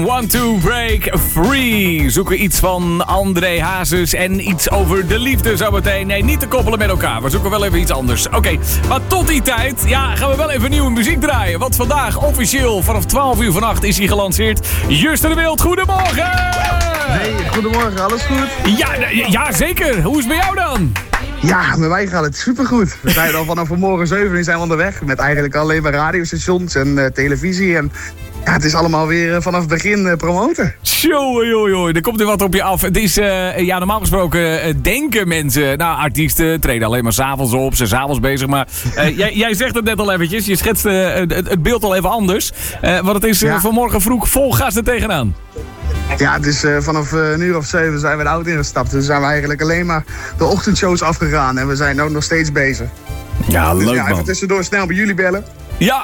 Want to Break Free. Zoeken we iets van André Hazes en iets over de liefde zometeen. Nee, niet te koppelen met elkaar. We zoeken wel even iets anders. Oké, maar tot die tijd gaan we wel even nieuwe muziek draaien. Want vandaag officieel vanaf 12 uur vannacht is hij gelanceerd. Justin de Wild, goedemorgen! Hey, goedemorgen, alles goed? Ja, zeker. Hoe is het bij jou dan? Ja, met mij gaat het supergoed. We zijn al vanaf vanmorgen 7 uur zijn we onderweg. Met eigenlijk alleen maar radiostations en televisie. En ja, het is allemaal weer vanaf het begin promoten. Joh, er komt er wat op je af. Het is, normaal gesproken denken mensen... Nou, artiesten treden alleen maar 's avonds op. Ze zijn 's avonds bezig. Maar jij zegt het net al eventjes. Je schetst het beeld al even anders. Want het is vanmorgen vroeg vol gas er tegenaan. Ja, het is vanaf een uur of 7 zijn we de auto ingestapt. Dus zijn we eigenlijk alleen maar de ochtendshows afgegaan. En we zijn ook nog steeds bezig. Ja, leuk man. Even tussendoor snel bij jullie bellen. Ja.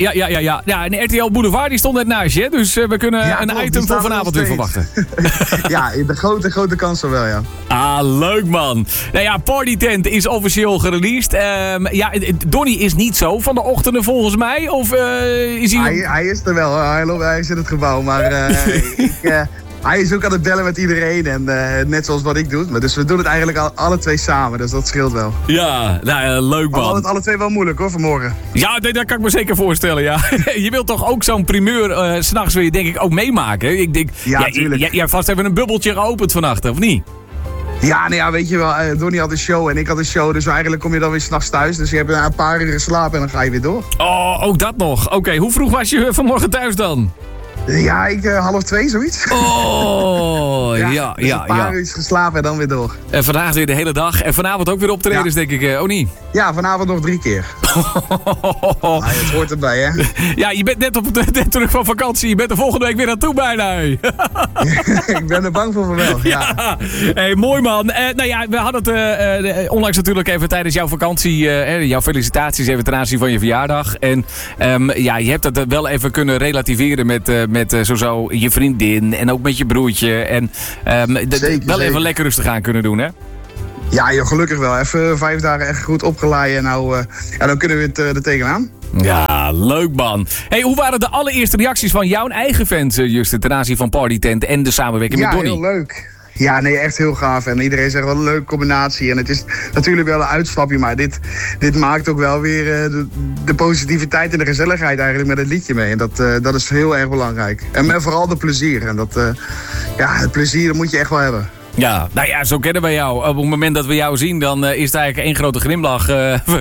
En RTL Boulevard die stond net naast je. Dus we kunnen een item voor vanavond weer verwachten. Ja, de grote kans wel, ja. Ah, leuk man. Nou ja, Party Tent is officieel gereleased. Donnie is niet zo van de ochtenden volgens mij. Of is hij... Hij is er wel. Hij is in het gebouw. Maar hij is ook aan het bellen met iedereen. En net zoals wat ik doe. Maar dus we doen het eigenlijk alle twee samen. Dus dat scheelt wel. Ja, leuk man. We hadden het alle twee wel moeilijk hoor, vanmorgen. Ja, dat kan ik me zeker voorstellen, ja. Je wilt toch ook zo'n primeur 's nachts wil je denk ik ook meemaken. Ik denk, tuurlijk. Jij hebt vast even een bubbeltje geopend vannacht, of niet? Ja, weet je wel. Donnie had een show en ik had een show. Dus eigenlijk kom je dan weer 's nachts thuis. Dus je hebt een paar uur geslapen en dan ga je weer door. Oh, ook dat nog. Oké, hoe vroeg was je vanmorgen thuis dan? Ja, ik 1:30, zoiets. Oh, ja. Een paar uur geslapen en dan weer door. En vandaag weer de hele dag. En vanavond ook weer optredens, denk ik. Oh, niet? Ja, vanavond nog 3 keer. Het hoort erbij, hè? Ja, je bent net terug van vakantie. Je bent er volgende week weer naartoe bijna. Ik ben er bang voor wel, ja. Hey, mooi man. We hadden het onlangs natuurlijk even tijdens jouw vakantie. Jouw felicitaties even ten aanzien van je verjaardag. En je hebt dat wel even kunnen relativeren met zo je vriendin en ook met je broertje. En zeker. Even lekker rustig aan kunnen doen, hè? Ja, joh, gelukkig wel. Even 5 dagen echt goed opgeleid. En nou, dan kunnen we het er tegenaan. Ja, leuk man. Hey, hoe waren de allereerste reacties van jouw eigen fans, Justin, ten aanzien van Party Tent en de samenwerking met Donnie? Ja, heel leuk. Ja, nee, echt heel gaaf. En iedereen zegt wel een leuke combinatie. En het is natuurlijk wel een uitstapje, maar dit maakt ook wel weer de positiviteit en de gezelligheid eigenlijk met het liedje mee. En dat is heel erg belangrijk. En vooral de plezier. En het plezier dat moet je echt wel hebben. Ja, nou ja, zo kennen we jou. Op het moment dat we jou zien, dan is het eigenlijk één grote glimlach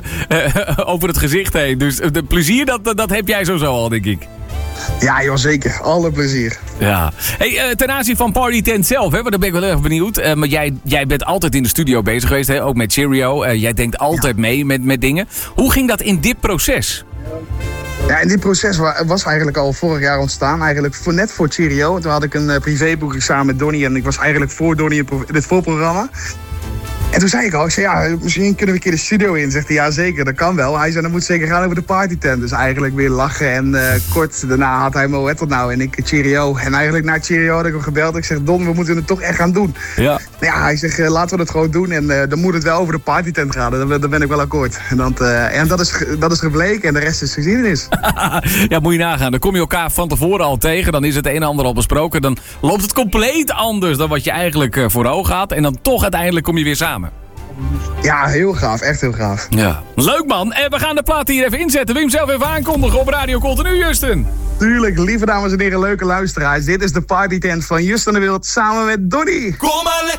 over het gezicht heen. Dus de plezier, dat heb jij sowieso al, denk ik. Ja, joh, zeker. Alle plezier. Ja. Hey, ten aanzien van Party Tent zelf, hè, daar ben ik wel erg benieuwd. Maar jij bent altijd in de studio bezig geweest, hè, ook met Cheerio. Jij denkt altijd mee met dingen. Hoe ging dat in dit proces? Ja, en dit proces was eigenlijk al vorig jaar ontstaan. Eigenlijk net voor Cheerio. Toen had ik een privéboeking samen met Donnie. En ik was eigenlijk voor Donnie in het voorprogramma. En toen zei ik al, misschien kunnen we een keer de studio in. Zegt hij, ja zeker, dat kan wel. Hij zei, dan moet zeker gaan over de partytent. Dus eigenlijk weer lachen. En kort daarna had hij Mo Ettelnau en ik Cheerio. En eigenlijk na Cheerio had ik hem gebeld. Ik zeg, Don, we moeten het toch echt gaan doen. Ja. Ja, hij zegt, laten we het gewoon doen. En dan moet het wel over de partytent gaan. Dan ben ik wel akkoord. En dat is gebleken en de rest is geschiedenis. Ja, moet je nagaan. Dan kom je elkaar van tevoren al tegen. Dan is het een en ander al besproken. Dan loopt het compleet anders dan wat je eigenlijk voor ogen had. En dan toch uiteindelijk kom je weer samen. Ja, heel gaaf. Echt heel gaaf. Ja. Leuk man. En we gaan de plaat hier even inzetten. Wil je hem zelf even aankondigen op Radio Continu, Justin? Tuurlijk, lieve dames en heren, leuke luisteraars. Dit is de Party Tent van Justin de Wild samen met Donnie. Kom maar